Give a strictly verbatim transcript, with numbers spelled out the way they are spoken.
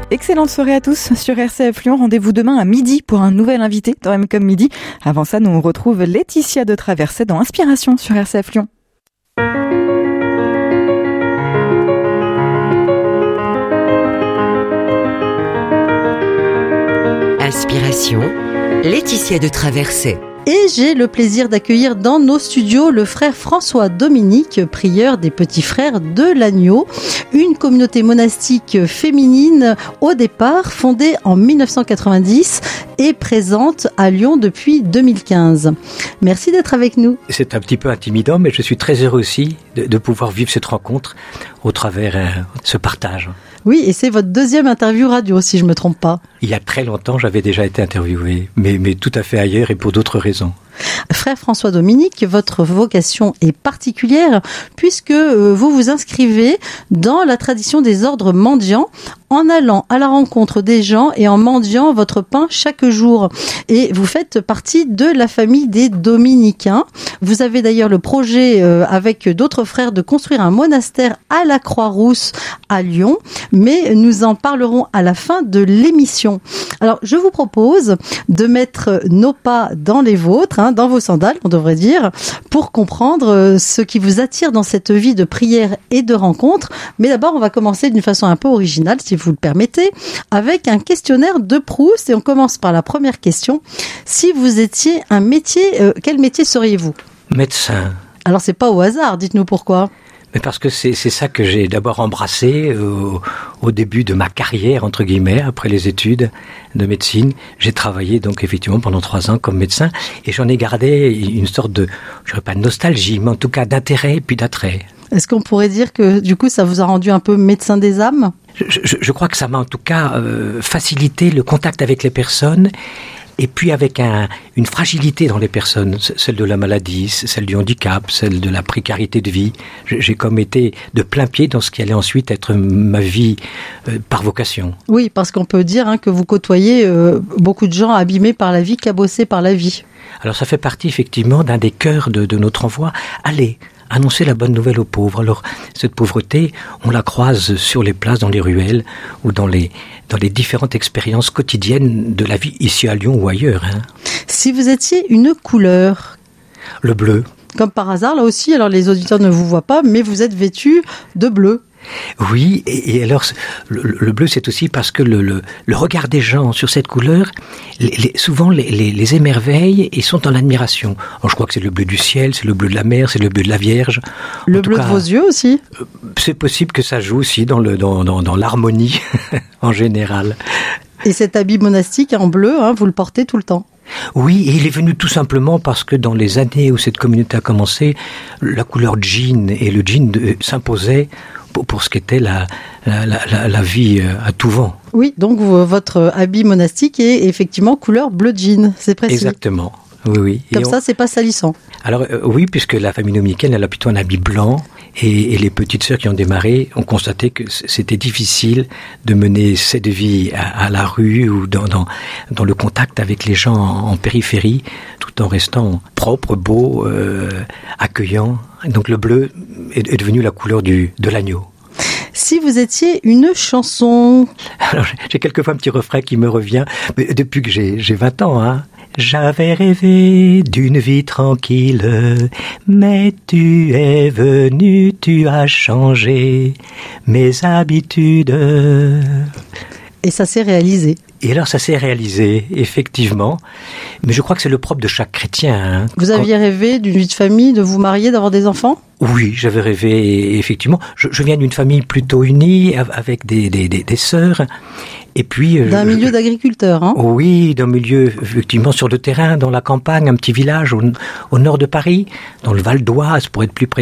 Excellente soirée à tous sur R C F Lyon. Rendez-vous demain à midi pour un nouvel invité dans M comme midi. Avant ça, nous on retrouve Laetitia de Traversée dans Inspiration sur R C F Lyon. Inspiration, Laetitia de Traversée. Et j'ai le plaisir d'accueillir dans nos studios le frère François Dominique, prieur des Petits Frères de l'Agneau, une communauté monastique féminine au départ fondée en dix-neuf cent quatre-vingt-dix et présente à Lyon depuis deux mille quinze. Merci d'être avec nous. C'est un petit peu intimidant, mais je suis très heureux aussi de, de pouvoir vivre cette rencontre au travers euh, de ce partage. Oui, et c'est votre deuxième interview radio, si je ne me trompe pas. Il y a très longtemps, j'avais déjà été interviewé, mais, mais tout à fait ailleurs et pour d'autres raisons. Frère François Dominique, votre vocation est particulière puisque vous vous inscrivez dans la tradition des ordres mendiants en allant à la rencontre des gens et en mendiant votre pain chaque jour. Et vous faites partie de la famille des Dominicains. Vous avez d'ailleurs le projet avec d'autres frères de construire un monastère à la Croix-Rousse à Lyon, mais nous en parlerons à la fin de l'émission. Alors, je vous propose de mettre nos pas dans les vôtres, hein, dans vos sandales, on devrait dire, pour comprendre ce qui vous attire dans cette vie de prière et de rencontre. Mais d'abord, on va commencer d'une façon un peu originale, si vous le permettez, avec un questionnaire de Proust. Et on commence par la première question. Si vous étiez un métier, euh, quel métier seriez-vous ? Médecin. Alors, c'est pas au hasard, dites-nous pourquoi. Mais parce que c'est, c'est ça que j'ai d'abord embrassé au, au début de ma carrière, entre guillemets, après les études de médecine. J'ai travaillé donc effectivement pendant trois ans comme médecin et j'en ai gardé une sorte de, je dirais pas de nostalgie, mais en tout cas d'intérêt puis d'attrait. Est-ce qu'on pourrait dire que du coup ça vous a rendu un peu médecin des âmes ? je, je, je crois que ça m'a en tout cas euh, facilité le contact avec les personnes. Et puis avec un, une fragilité dans les personnes, celle de la maladie, celle du handicap, celle de la précarité de vie. J'ai comme été de plein pied dans ce qui allait ensuite être ma vie euh, par vocation. Oui, parce qu'on peut dire hein, que vous côtoyez euh, beaucoup de gens abîmés par la vie, cabossés par la vie. Alors ça fait partie effectivement d'un des cœurs de, de notre envoi. Allez, annoncer la bonne nouvelle aux pauvres. Alors, cette pauvreté, on la croise sur les places, dans les ruelles, ou dans les, dans les différentes expériences quotidiennes de la vie, ici à Lyon ou ailleurs. Hein. Si vous étiez une couleur ? Le bleu. Comme par hasard, là aussi, alors les auditeurs ne vous voient pas, mais vous êtes vêtu de bleu. Oui, et, et alors le, le bleu, c'est aussi parce que le, le, le regard des gens sur cette couleur, les, les, souvent les, les, les émerveille et sont en admiration. Alors, je crois que c'est le bleu du ciel, c'est le bleu de la mer, c'est le bleu de la Vierge. Le bleu cas, de vos yeux aussi ? C'est possible que ça joue aussi dans, le, dans, dans, dans l'harmonie en général. Et cet habit monastique en bleu, hein, vous le portez tout le temps ? Oui, et il est venu tout simplement parce que dans les années où cette communauté a commencé, la couleur jean et le jean de, s'imposaient pour, pour ce qu'était la, la, la, la vie à tout vent. Oui, donc votre habit monastique est effectivement couleur bleu jean, c'est précis. Exactement, oui, oui. Comme et ça, on... c'est pas salissant. Alors euh, oui, puisque la famille dominicaine, elle a plutôt un habit blanc. Et, et les petites sœurs qui ont démarré ont constaté que c'était difficile de mener cette vie à, à la rue ou dans, dans, dans le contact avec les gens en, en périphérie, tout en restant propre, beau, euh, accueillant. Donc le bleu est, est devenu la couleur du, de l'agneau. Si vous étiez une chanson... Alors j'ai quelquefois un petit refrain qui me revient, mais depuis que j'ai, j'ai vingt ans, hein. J'avais rêvé d'une vie tranquille, mais tu es venu, tu as changé mes habitudes. Et ça s'est réalisé. Et alors ça s'est réalisé, effectivement. Mais je crois que c'est le propre de chaque chrétien. Hein. Vous aviez Quand... rêvé d'une vie de famille, de vous marier, d'avoir des enfants ? Oui, j'avais rêvé, effectivement. Je, je viens d'une famille plutôt unie, avec des, des, des, des sœurs. Et puis, d'un euh, milieu d'agriculteurs, hein ? Oui, d'un milieu, effectivement, sur le terrain, dans la campagne, un petit village au, au nord de Paris, dans le Val d'Oise, pour être plus précis.